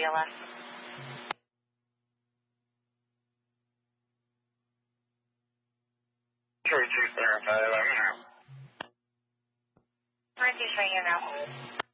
BLS. 3235, I'm out. 32 showing you now.